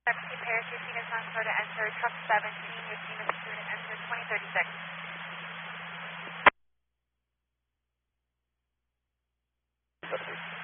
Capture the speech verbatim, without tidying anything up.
seventeen Paris, your team is on code to enter truck seventeen, your team is clear to enter twenty thirty-six. Perfect.